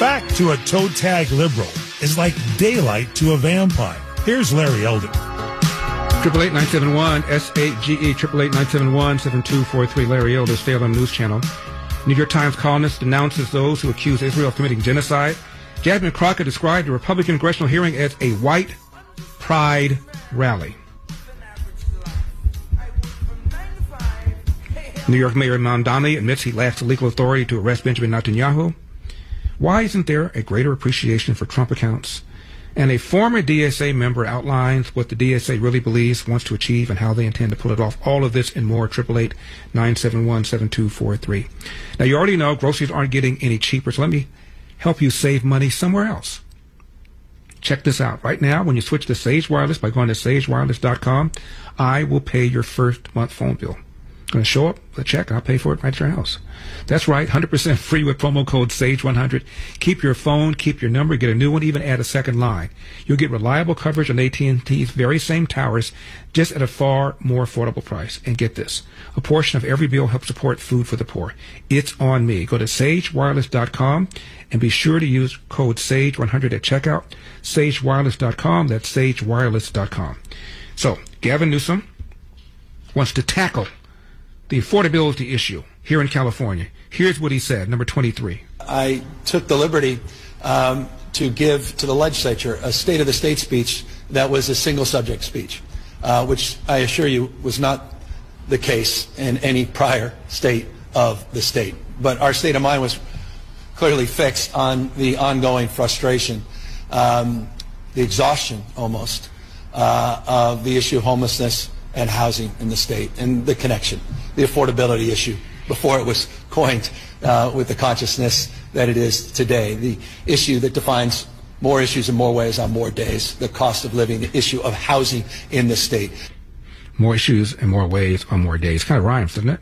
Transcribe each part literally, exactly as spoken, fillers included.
Fact to a toe tag liberal is like daylight to a vampire. Here's Larry Elder. Triple eight nine seven one S A G E triple eight nine seven one seven two four three. Larry Elder, Salem News Channel. New York Times columnist denounces those who accuse Israel of committing genocide. Jasmine Crockett described the Republican congressional hearing as a white pride rally. New York Mayor Mamdani admits he lacks the legal authority to arrest Benjamin Netanyahu. Why isn't there a greater appreciation for Trump accounts? And a former D S A member outlines what the D S A really believes, wants to achieve, and how they intend to pull it off. All of this and more. Triple eight nine seven one seven two four three. Now, you already know groceries aren't getting any cheaper, so let me help you save money somewhere else. Check this out. Right now, when you switch to Sage Wireless by going to sage wireless dot com, I will pay your first month phone bill. Going to show up with a check, I'll pay for it right at your house. That's right, one hundred percent free with promo code sage one hundred. Keep your phone, keep your number, get a new one, even add a second line. You'll get reliable coverage on A T and T's very same towers, just at a far more affordable price. And get this, a portion of every bill helps support food for the poor. It's on me. Go to sage wireless dot com and be sure to use code sage one hundred at checkout. sage wireless dot com, that's sage wireless dot com. So, Gavin Newsom wants to tackle the affordability issue here in California. Here's what he said, number twenty-three. I took the liberty um, to give to the legislature a State of the State speech that was a single subject speech, uh, which I assure you was not the case in any prior state of the state. But our state of mind was clearly fixed on the ongoing frustration, um, the exhaustion almost, uh, of the issue of homelessness and housing in the state, and the connection, the affordability issue, before it was coined uh, with the consciousness that it is today, the issue that defines more issues in more ways on more days, the cost of living, the issue of housing in the state. More issues in more ways on more days. Kind of rhymes, doesn't it?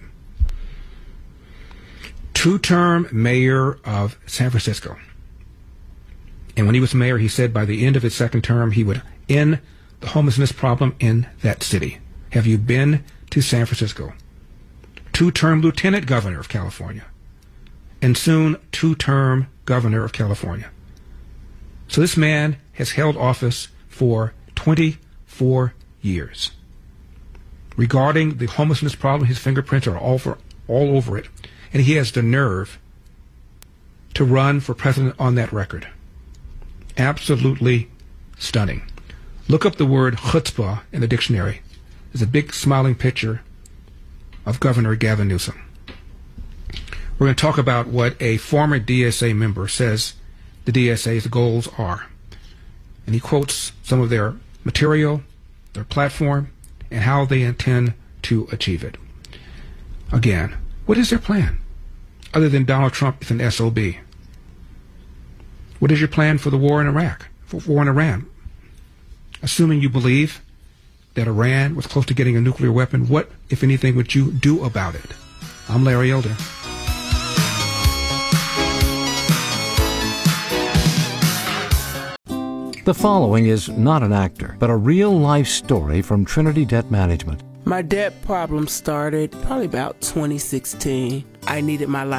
Two-term mayor of San Francisco. And when he was mayor, he said by the end of his second term, he would end the homelessness problem in that city. Have you been to San Francisco? Two-term lieutenant governor of California, and soon two-term governor of California. So this man has held office for twenty-four years. Regarding the homelessness problem, his fingerprints are all over, all over it, and he has the nerve to run for president on that record. Absolutely stunning. Look up the word chutzpah in the dictionary. There's a big smiling picture of Governor Gavin Newsom. We're going to talk about what a former D S A member says the D S A's goals are. And he quotes some of their material, their platform, and how they intend to achieve it. Again, what is their plan? Other than Donald Trump is an S O B. What is your plan for the war in Iraq, for war in Iran? Assuming you believe that Iran was close to getting a nuclear weapon, what, if anything, would you do about it? I'm Larry Elder. The following is not an actor, but a real-life story from Trinity Debt Management. My debt problem started probably about twenty sixteen. I needed my life